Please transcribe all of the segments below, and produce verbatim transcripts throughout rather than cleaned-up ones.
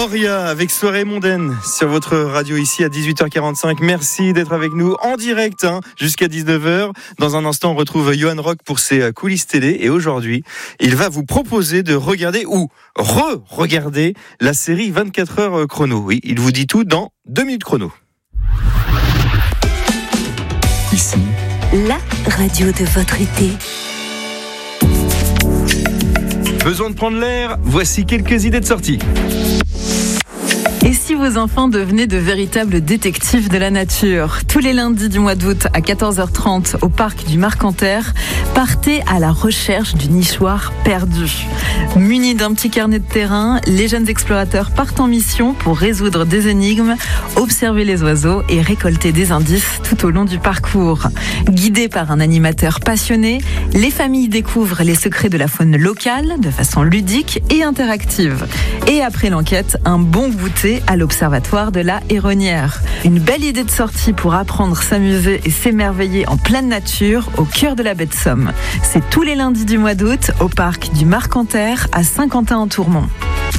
Moria avec Soirée mondaine sur votre radio ici à dix-huit heures quarante-cinq. Merci d'être avec nous en direct hein, jusqu'à dix-neuf heures. Dans un instant, on retrouve Johan Rock pour ses coulisses télé. Et aujourd'hui, il va vous proposer de regarder ou re-regarder la série vingt-quatre heures chrono. Oui, il vous dit tout dans deux minutes chrono. Ici, la radio de votre été. Besoin de prendre l'air? Voici quelques idées de sortie. Et si vos enfants devenaient de véritables détectives de la nature? Tous les lundis du mois d'août à quatorze heures trente au parc du Marcanterre, partez à la recherche du nichoir perdu. Munis d'un petit carnet de terrain, les jeunes explorateurs partent en mission pour résoudre des énigmes, observer les oiseaux et récolter des indices tout au long du parcours. Guidés par un animateur passionné, les familles découvrent les secrets de la faune locale de façon ludique et interactive. Et après l'enquête, un bon goûter à l'Observatoire de la Héronnière. Une belle idée de sortie pour apprendre, s'amuser et s'émerveiller en pleine nature au cœur de la baie de Somme. C'est tous les lundis du mois d'août au parc du Marcanterre à Saint-Quentin-en-Tourmont.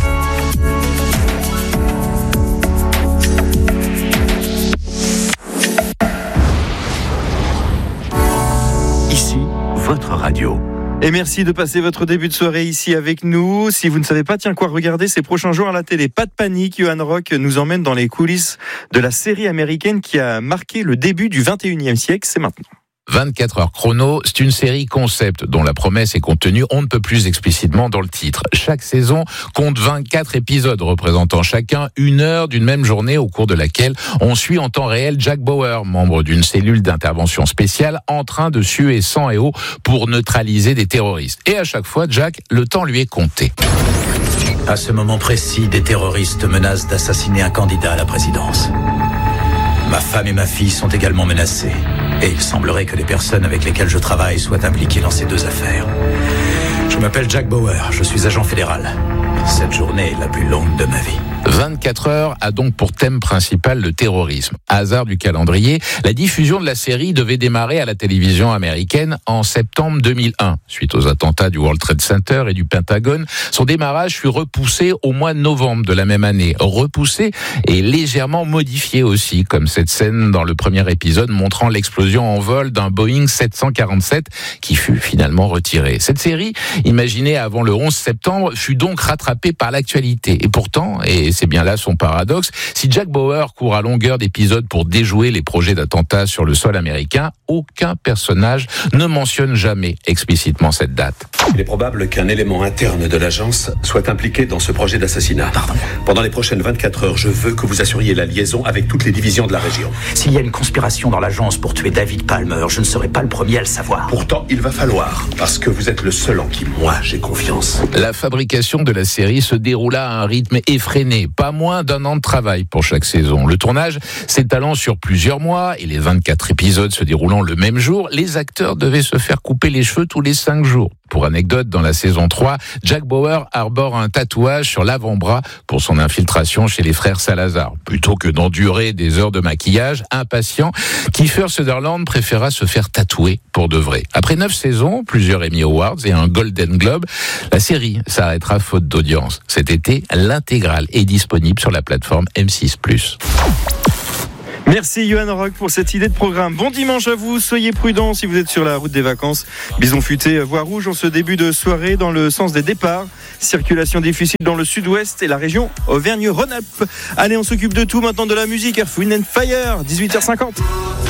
Ici, votre radio. Et merci de passer votre début de soirée ici avec nous. Si vous ne savez pas tiens quoi regarder ces prochains jours à la télé, pas de panique, Johan Rock nous emmène dans les coulisses de la série américaine qui a marqué le début du vingt et unième siècle, c'est maintenant. vingt-quatre heures chrono, c'est une série concept dont la promesse est contenue on ne peut plus explicitement dans le titre. Chaque saison compte vingt-quatre épisodes représentant chacun une heure d'une même journée au cours de laquelle on suit en temps réel Jack Bauer, membre d'une cellule d'intervention spéciale en train de suer sang et eau pour neutraliser des terroristes. Et à chaque fois, Jack, le temps lui est compté. À ce moment précis, des terroristes menacent d'assassiner un candidat à la présidence. Ma femme et ma fille sont également menacées. Et il semblerait que les personnes avec lesquelles je travaille soient impliquées dans ces deux affaires. Je m'appelle Jack Bauer, je suis agent fédéral. Cette journée est la plus longue de ma vie. vingt-quatre heures a donc pour thème principal le terrorisme. Hasard du calendrier, la diffusion de la série devait démarrer à la télévision américaine en septembre deux mille un. Suite aux attentats du World Trade Center et du Pentagone, son démarrage fut repoussé au mois de novembre de la même année. Repoussé et légèrement modifié aussi, comme cette scène dans le premier épisode montrant l'explosion en vol d'un Boeing sept cent quarante-sept qui fut finalement retiré. Cette série, imaginée avant le onze septembre, fut donc rattrapée par l'actualité. Et pourtant, et c'est bien là son paradoxe, si Jack Bauer court à longueur d'épisodes pour déjouer les projets d'attentats sur le sol américain, aucun personnage ne mentionne jamais explicitement cette date. Il est probable qu'un élément interne de l'agence soit impliqué dans ce projet d'assassinat. Pardon. Pendant les prochaines vingt-quatre heures, je veux que vous assuriez la liaison avec toutes les divisions de la région. S'il y a une conspiration dans l'agence pour tuer David Palmer, je ne serai pas le premier à le savoir. Pourtant, il va falloir, parce que vous êtes le seul en qui moi j'ai confiance. La fabrication de la série se déroula à un rythme effréné, pas moins d'un an de travail pour chaque saison. Le tournage s'étalant sur plusieurs mois et les vingt-quatre épisodes se déroulant le même jour, les acteurs devaient se faire couper les cheveux tous les cinq jours. Pour anecdote, dans la saison trois, Jack Bauer arbore un tatouage sur l'avant-bras pour son infiltration chez les frères Salazar. Plutôt que d'endurer des heures de maquillage, impatient, Kiefer Sutherland préféra se faire tatouer pour de vrai. Après neuf saisons, plusieurs Emmy Awards et un Golden Globe, la série s'arrêtera faute d'audience. Cet été, l'intégrale est disponible sur la plateforme M six plus. Merci Johan Rock pour cette idée de programme. Bon dimanche à vous, soyez prudents si vous êtes sur la route des vacances. Bison futé, voie rouge en ce début de soirée dans le sens des départs. Circulation difficile dans le sud-ouest et la région Auvergne-Rhône-Alpes. Allez, on s'occupe de tout maintenant, de la musique. Earth, Wind and Fire, dix-huit heures cinquante.